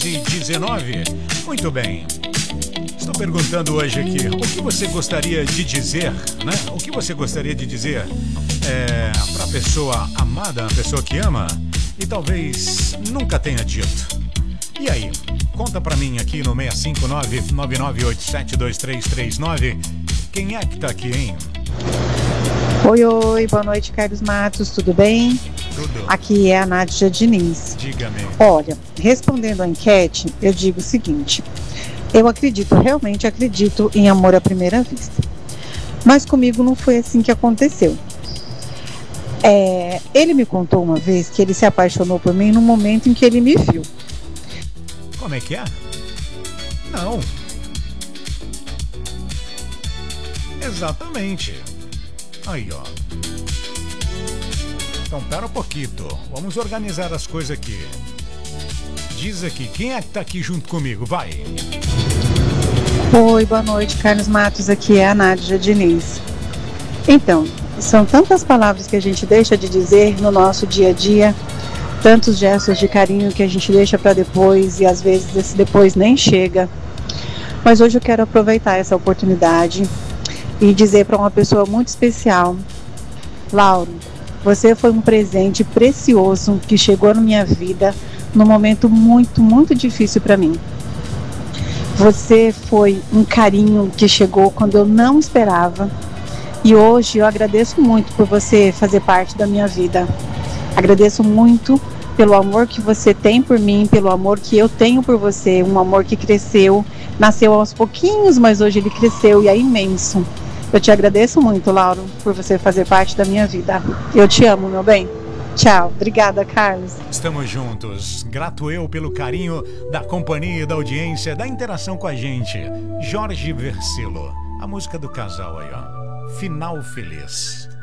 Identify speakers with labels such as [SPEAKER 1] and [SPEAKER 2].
[SPEAKER 1] 19. Muito bem. Estou perguntando hoje aqui, o que você gostaria de dizer, né? O que você gostaria de dizer para a pessoa amada, a pessoa que ama e talvez nunca tenha dito. E aí, conta pra mim aqui no 659-9987-2339, quem é que tá aqui, hein?
[SPEAKER 2] Oi, boa noite, Carlos Matos, tudo bem?
[SPEAKER 1] Tudo.
[SPEAKER 2] Aqui é a Nádia Diniz.
[SPEAKER 1] Diga-me.
[SPEAKER 2] Olha, respondendo à enquete, eu digo o seguinte: eu realmente acredito em amor à primeira vista. Mas comigo não foi assim que aconteceu. Ele me contou uma vez que ele se apaixonou por mim no momento em que ele me viu.
[SPEAKER 1] Como é que é? Não. Exatamente. Aí, ó. Então, pera um pouquinho. Vamos organizar as coisas aqui. Diz aqui, quem é que tá aqui junto comigo? Vai.
[SPEAKER 2] Oi, boa noite, Carlos Matos, aqui é a Nádia Diniz. Então, são tantas palavras que a gente deixa de dizer no nosso dia a dia, tantos gestos de carinho que a gente deixa para depois e às vezes esse depois nem chega. Mas hoje eu quero aproveitar essa oportunidade e dizer para uma pessoa muito especial: Lauro, você foi um presente precioso que chegou na minha vida num momento muito, muito difícil para mim. Você foi um carinho que chegou quando eu não esperava e hoje eu agradeço muito por você fazer parte da minha vida. Agradeço muito pelo amor que você tem por mim, pelo amor que eu tenho por você, um amor que cresceu, nasceu aos pouquinhos, mas hoje ele cresceu e é imenso. Eu te agradeço muito, Lauro, por você fazer parte da minha vida. Eu te amo, meu bem. Tchau. Obrigada, Carlos.
[SPEAKER 1] Estamos juntos. Grato eu pelo carinho da companhia, da audiência, da interação com a gente. Jorge Versilo. A música do casal aí, ó. Final Feliz.